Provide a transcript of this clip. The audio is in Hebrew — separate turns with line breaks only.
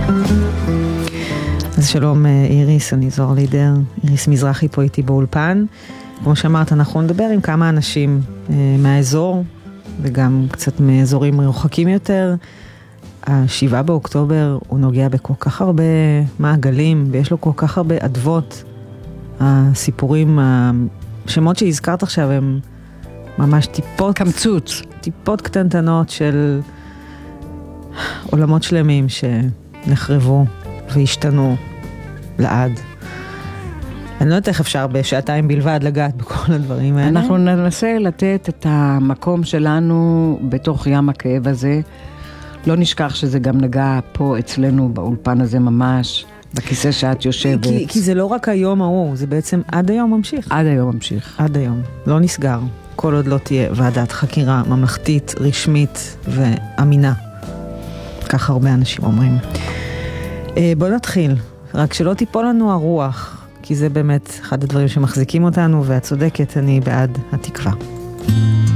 אז שלום איריס, אני זוהר לידר, איריס מזרחי פה איתי באולפן. כמו שאמרת, אנחנו נדבר עם כמה אנשים מהאזור, וגם קצת מאזורים רחוקים יותר. ה7 באוקטובר הוא נוגע בכל כך הרבה מעגלים, ויש לו כל כך הרבה אדוות. הסיפורים, השמות שהזכרת עכשיו הם ממש טיפות,
קמצוץ,
טיפות קטנטנות של עולמות שלמים שנחרבו והשתנו לעד. אני לא יודעת איך אפשר בשעתיים בלבד לגעת בכל הדברים האלה.
אנחנו ננסה לתת את המקום שלנו בתוך ים הכאב הזה. לא נשכח שזה גם נגע פה אצלנו באולפן הזה ממש, בכיסא שאת יושבת.
כי זה לא רק היום ההוא, זה בעצם עד היום ממשיך.
עד היום ממשיך.
עד היום. לא נסגר. כל עוד לא תהיה ועדת חקירה ממלכתית, רשמית ואמינה. כך הרבה אנשים אומרים. בוא נתחיל. רק שלא תיפול לנו הרוח, כי זה באמת אחד הדברים שמחזיקים אותנו, ואת צודקת, אני בעד התקווה.